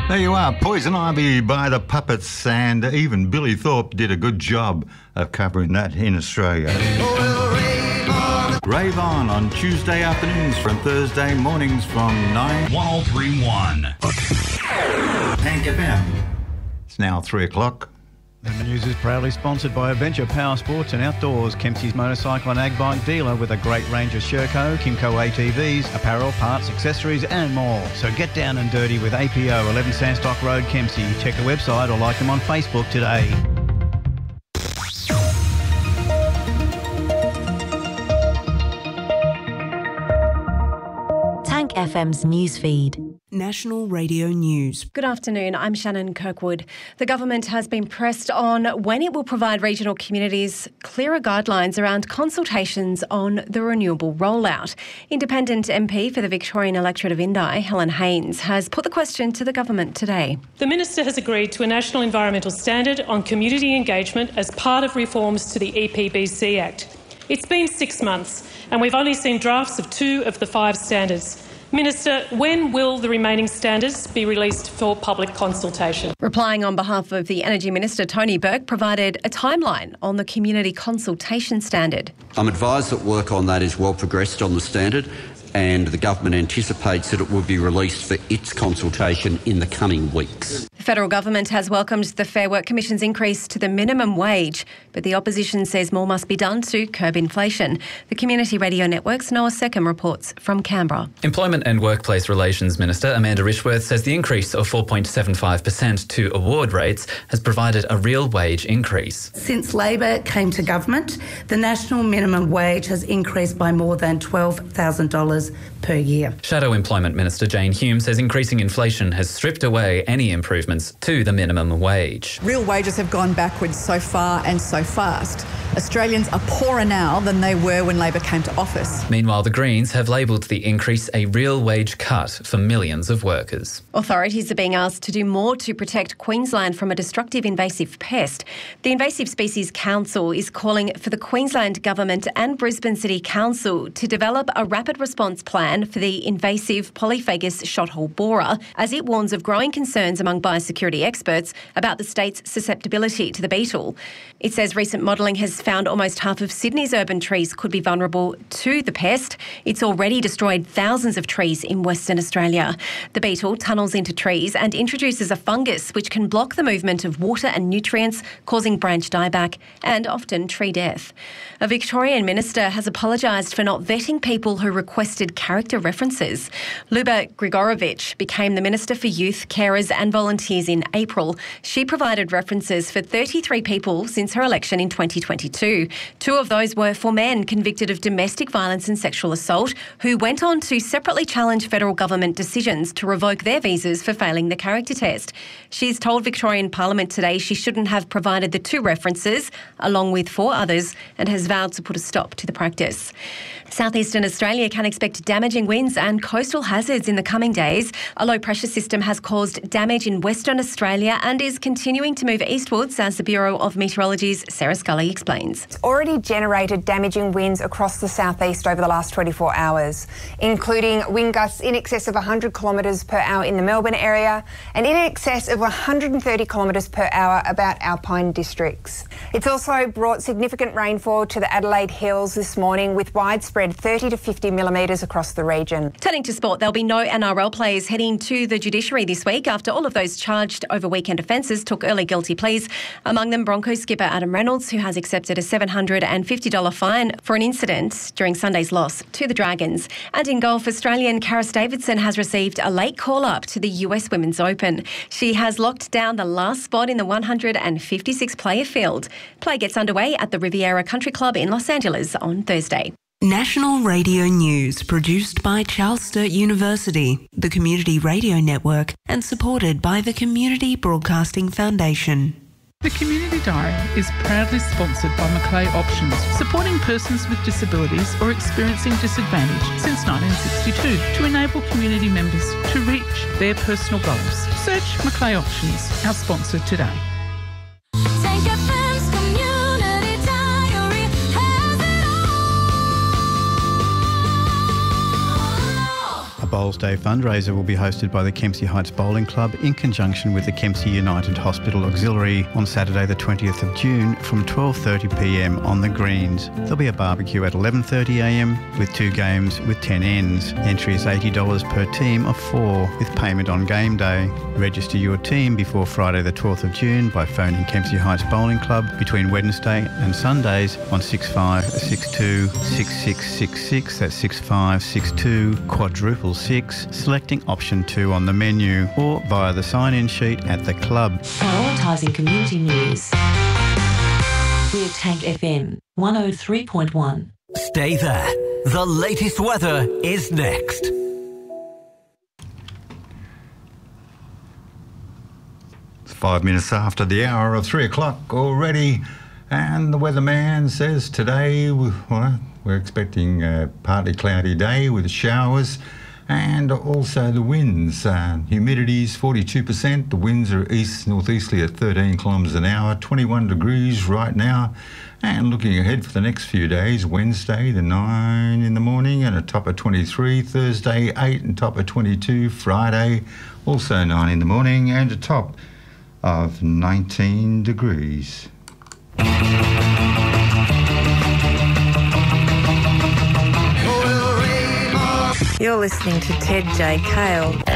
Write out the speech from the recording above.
There you are, Poison Ivy by the Puppets, and even Billy Thorpe did a good job of covering that in Australia. Rave on Tuesday afternoons from Thursday mornings from 9. 103.1 Hank FM. It's now 3 o'clock. And the news is proudly sponsored by Adventure Power Sports and Outdoors, Kempsey's motorcycle and ag bike dealer with a great range of Sherco, Kimco ATVs, apparel, parts, accessories and more. So get down and dirty with APO, 11 Sandstock Road, Kempsey. Check the website or like them on Facebook today. Tank FM's newsfeed. National Radio News. Good afternoon, I'm Shannon Kirkwood. The government has been pressed on when it will provide regional communities clearer guidelines around consultations on the renewable rollout. Independent MP for the Victorian electorate of Indi, Helen Haines, has put the question to the government today. The Minister has agreed to a national environmental standard on community engagement as part of reforms to the EPBC Act. It's been 6 months and we've only seen drafts of 2 of the 5 standards. Minister, when will the remaining standards be released for public consultation? Replying on behalf of the Energy Minister, Tony Burke provided a timeline on the community consultation standard. I'm advised that work on that is well progressed on the standard, and the government anticipates that it will be released for its consultation in the coming weeks. The federal government has welcomed the Fair Work Commission's increase to the minimum wage, but the opposition says more must be done to curb inflation. The Community Radio Network's Noah Seckham reports from Canberra. Employment and Workplace Relations Minister Amanda Rishworth says the increase of 4.75% to award rates has provided a real wage increase. Since Labor came to government, the national minimum wage has increased by more than $12,000 per year. Shadow Employment Minister Jane Hume says increasing inflation has stripped away any improvements to the minimum wage. Real wages have gone backwards so far and so fast. Australians are poorer now than they were when Labor came to office. Meanwhile, the Greens have labelled the increase a real wage cut for millions of workers. Authorities are being asked to do more to protect Queensland from a destructive invasive pest. The Invasive Species Council is calling for the Queensland Government and Brisbane City Council to develop a rapid response plan for the invasive polyphagus shothole borer, as it warns of growing concerns among biosecurity experts about the state's susceptibility to the beetle. It says recent modelling has found almost half of Sydney's urban trees could be vulnerable to the pest. It's already destroyed thousands of trees in Western Australia. The beetle tunnels into trees and introduces a fungus which can block the movement of water and nutrients, causing branch dieback and often tree death. A Victorian minister has apologised for not vetting people who requested character references. Luba Grigorovich became the Minister for Youth, Carers and Volunteers in April. She provided references for 33 people since her election in 2022. 2 of those were for men convicted of domestic violence and sexual assault, who went on to separately challenge federal government decisions to revoke their visas for failing the character test. She's told Victorian Parliament today she shouldn't have provided the 2 references, along with 4 others, and has vowed to put a stop to the practice. Southeastern Australia can expect damaging winds and coastal hazards in the coming days. A low-pressure system has caused damage in Western Australia and is continuing to move eastwards, as the Bureau of Meteorology's Sarah Scully explains. It's already generated damaging winds across the southeast over the last 24 hours, including wind gusts in excess of 100 kilometres per hour in the Melbourne area and in excess of 130 kilometres per hour about Alpine districts. It's also brought significant rainfall to the Adelaide Hills this morning, with widespread 30 to 50 millimetres across the region. Turning to sport, there'll be no NRL players heading to the judiciary this week after all of those charged over weekend offences took early guilty pleas. Among them, Broncos skipper Adam Reynolds, who has accepted a $750 fine for an incident during Sunday's loss to the Dragons. And in golf, Australian Karis Davidson has received a late call-up to the US Women's Open. She has locked down the last spot in the 156-player field. Play gets underway at the Riviera Country Club in Los Angeles on Thursday. National Radio News, produced by Charles Sturt University, the Community Radio Network, and supported by the Community Broadcasting Foundation. The Community Diary is proudly sponsored by Macleay Options, supporting persons with disabilities or experiencing disadvantage since 1962 to enable community members to reach their personal goals. Search Macleay Options, our sponsor today. Bowls Day fundraiser will be hosted by the Kempsey Heights Bowling Club in conjunction with the Kempsey United Hospital Auxiliary on Saturday the 20th of June from 12:30pm on the greens. There'll be a barbecue at 11:30am with 2 games with 10 ends. Entry is $80 per team of 4 with payment on game day. Register your team before Friday the 12th of June by phoning Kempsey Heights Bowling Club between Wednesday and Sundays on 6562 6666. That's 6562 666, selecting option 2 on the menu, or via the sign-in sheet at the club. Prioritising community news. We're Tank FM 103.1. Stay there. The latest weather is next. It's 5 minutes after the hour of 3 o'clock already, and the weatherman says today we're expecting a partly cloudy day with showers, and also the winds. Humidity is 42%. The winds are east-northeasterly at 13 kilometres an hour, 21 degrees right now. And looking ahead for the next few days, Wednesday, the 9 in the morning and a top of 23. Thursday, 8 and top of 22. Friday, also 9 in the morning and a top of 19 degrees. You're listening to Ted J. Cale